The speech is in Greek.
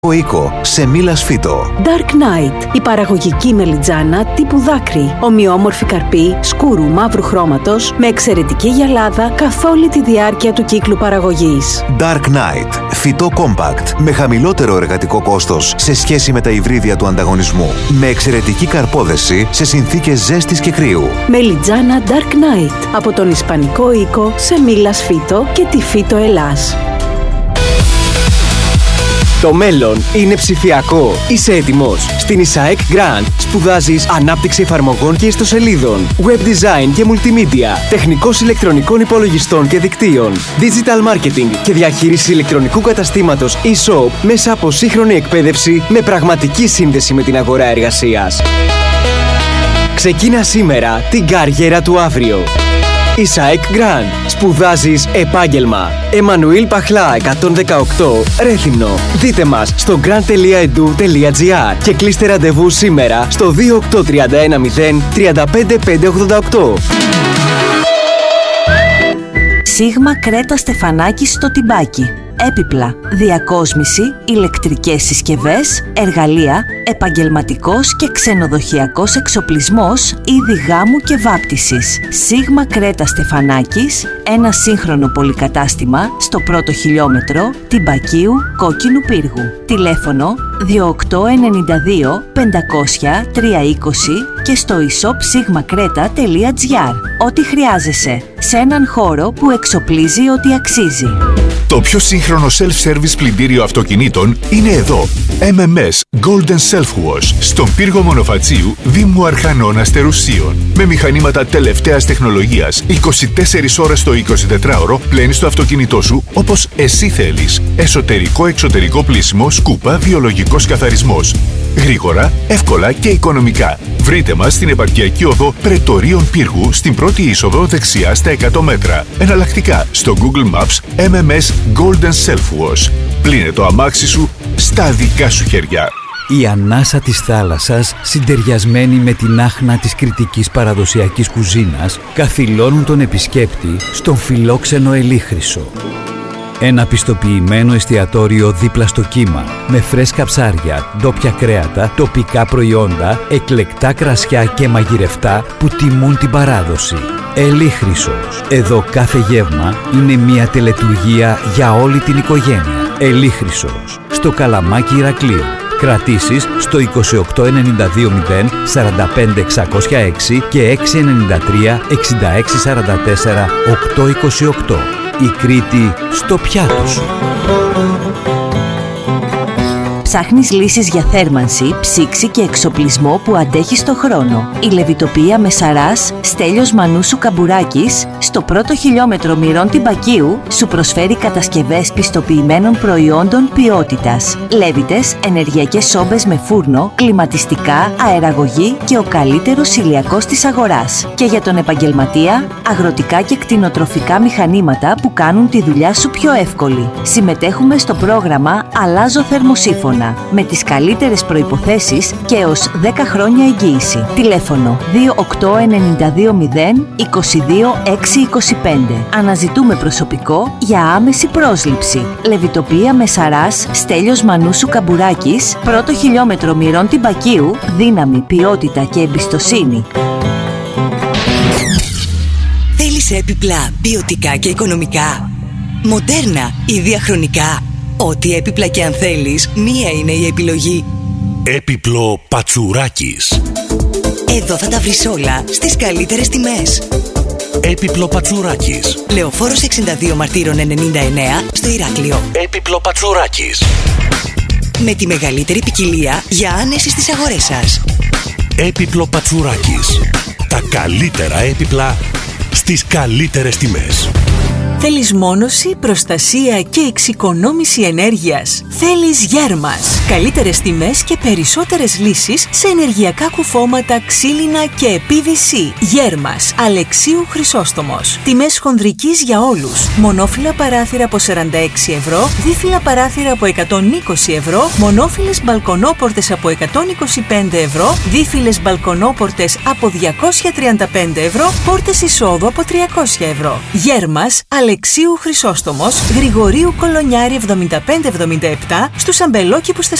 Οίκο, Σεμίλας Φύτο. Dark Knight, η παραγωγική μελιτζάνα τύπου δάκρυ. Ομοιόμορφη καρπή, σκούρου μαύρου χρώματος, με εξαιρετική γυαλάδα καθ' όλη τη διάρκεια του κύκλου παραγωγής. Dark Knight, φυτό compact, με χαμηλότερο εργατικό κόστος σε σχέση με τα υβρίδια του ανταγωνισμού. Με εξαιρετική καρπόδεση σε συνθήκες ζέστης και κρύου. Μελιτζάνα Dark Knight, από τον Ισπανικό Οίκο, Σεμίλας Φύτο και τη Φύτο Ελλάς. Το μέλλον είναι ψηφιακό. Είσαι έτοιμος? Στην ISAEK Grant σπουδάζεις ανάπτυξη εφαρμογών και ιστοσελίδων, web design και multimedia, τεχνικός ηλεκτρονικών υπολογιστών και δικτύων, digital marketing και διαχείριση ηλεκτρονικού καταστήματος e-shop μέσα από σύγχρονη εκπαίδευση με πραγματική σύνδεση με την αγορά εργασίας. Ξεκίνα σήμερα την καριέρα του αύριο. ISAEK Grant. Σπουδάζεις επάγγελμα. Εμμανουήλ Παχλά 118, Ρέθυμνο. Δείτε μας στο grant.edu.gr και κλείστε ραντεβού σήμερα στο 28310 35588. Σίγμα Κρέτα Στεφανάκης στο Τιμπάκι. Έπιπλα, διακόσμηση, ηλεκτρικές συσκευές, εργαλεία, επαγγελματικός και ξενοδοχειακός εξοπλισμός, είδη γάμου και βάπτισης. Σίγμα Κρέτα Στεφανάκης, ένα σύγχρονο πολυκατάστημα στο πρώτο χιλιόμετρο Τιμπακίου Κόκκινου Πύργου. Τηλέφωνο 2892 500 320 και στο e-shop sigmacreta.gr. Ό,τι χρειάζεσαι σε έναν χώρο που εξοπλίζει ό,τι αξίζει. Το πιο σύγχρονο self-service πλυντήριο αυτοκινήτων είναι εδώ. MMS Golden Self Wash στον πύργο Μονοφατσίου, Δήμου Αρχανών Αστερουσίων. Με μηχανήματα τελευταίας τεχνολογίας, 24 ώρες το 24ωρο πλένεις το αυτοκίνητό σου όπως εσύ θέλεις. Εσωτερικό-εξωτερικό πλύσιμο, σκούπα, βιολογικός καθαρισμός. Γρήγορα, εύκολα και οικονομικά. Βρείτε μας στην επαρχιακή οδό Πρετορίων Πύργου, στην πρώτη είσοδο δεξιά στα 100 μέτρα. Εναλλακτικά στο Google Maps MMS Golden Self Wash. Πλύνε το αμάξι σου στα δικά σου χέρια. Η ανάσα της θάλασσας, συντεριασμένη με την άχνα της κρητικής παραδοσιακής κουζίνας, καθυλώνουν τον επισκέπτη στον φιλόξενο Ελίχρυσο. Ένα πιστοποιημένο εστιατόριο δίπλα στο κύμα, με φρέσκα ψάρια, ντόπια κρέατα, τοπικά προϊόντα, εκλεκτά κρασιά και μαγειρευτά που τιμούν την παράδοση. Ελίχρυσος. Εδώ κάθε γεύμα είναι μια τελετουργία για όλη την οικογένεια. Ελίχρυσος. Στο Καλαμάκι Ηρακλείου. Κρατήσεις στο 28920 45 606 και 693 66 44 828. Η Κρήτη στο πιάτο σου. Ψάχνεις λύσεις για θέρμανση, ψήξη και εξοπλισμό που αντέχει στο χρόνο. Η Λεβιτοπία Μεσαράς Στέλιος Μανούσου Καμπουράκης στο πρώτο χιλιόμετρο Μυρών Τιμπακίου σου προσφέρει κατασκευές πιστοποιημένων προϊόντων ποιότητας. Λέβητες, ενεργειακές σόμπες με φούρνο, κλιματιστικά, αεραγωγή και ο καλύτερος ηλιακός της αγοράς. Και για τον επαγγελματία, αγροτικά και κτηνοτροφικά μηχανήματα που κάνουν τη δουλειά σου πιο εύκολη. Συμμετέχουμε στο πρόγραμμα Αλλάζω Θερμοσύφωνα με τις καλύτερες προϋποθέσεις και έως 10 χρόνια εγγύηση. Τηλέφωνο 28920 22 625. Αναζητούμε προσωπικό για άμεση πρόσληψη. Λεβιτοπία Μεσαράς Στέλιος Μανούσου Καμπουράκης, πρώτο χιλιόμετρο Μυρών Τιμπακίου, δύναμη, ποιότητα και εμπιστοσύνη. Θέλεις έπιπλα ποιοτικά και οικονομικά, μοντέρνα ή διαχρονικά? Ό,τι έπιπλα και αν θέλεις, μία είναι η επιλογή. Έπιπλο Πατσουράκης. Εδώ θα τα βρεις όλα στις καλύτερες τιμές. Έπιπλο Πατσουράκης. Λεωφόρος 62 Μαρτύρων 99 στο Ηράκλειο. Έπιπλο Πατσουράκης. Με τη μεγαλύτερη ποικιλία για άνεση στις αγορές σας. Έπιπλο Πατσουράκης. Τα καλύτερα έπιπλα στις καλύτερες τιμές. Θέλεις μόνωση, προστασία και εξοικονόμηση ενέργειας? Θέλεις Γέρμας. Καλύτερες τιμές και περισσότερες λύσεις σε ενεργειακά κουφώματα, ξύλινα και PVC. Γέρμας. Αλεξίου Χρυσόστομος. Τιμές χονδρικής για όλους. Μονόφυλλα παράθυρα από 46 ευρώ, δίφυλλα παράθυρα από 120 ευρώ, μονόφυλλες μπαλκονόπορτες από 125 ευρώ, δίφυλλες μπαλκονόπορτες από 235 ευρώ, πόρτες εισόδου από 300 ευρώ. Γέρμας. Αλεξίου Αλεξίου Χρυσόστομος, Γρηγορίου Κολονιάρη 7577, στους Αμπελόκηπους